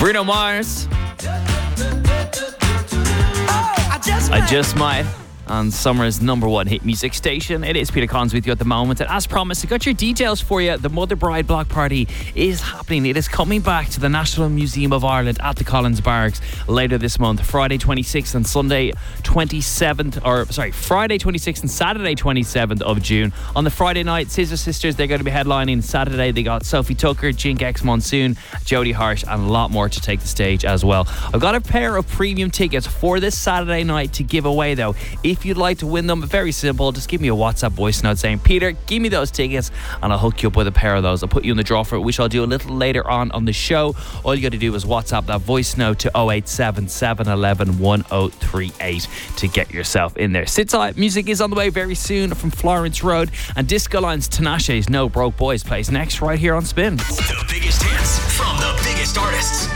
Bruno Mars. I just might. On Summer's number one hit music station. It is Peter Collins with you at the moment, and as promised, I got your details for you. The Mother Bride Block Party is happening. It is coming back to the National Museum of Ireland at the Collins Barracks later this month, Friday 26th and Sunday 27th, Friday 26th and Saturday 27th of June. On the Friday night, Scissor Sisters, they're going to be headlining. Saturday, they got Sophie Tucker, Jink X Monsoon, Jodie Hart, and a lot more to take the stage as well. I've got a pair of premium tickets for this Saturday night to give away though. If you'd like to win them, very simple. Just give me a WhatsApp voice note saying, Peter, give me those tickets and I'll hook you up with a pair of those. I'll put you in the draw for it, which I'll do a little later on the show. All you got to do is WhatsApp that voice note to 087 711 1038 to get yourself in there. Sit-side music is on the way very soon from Florence Road, and Disco Line's Tinashe's No Broke Boys plays next right here on Spin. The biggest hits from the biggest artists.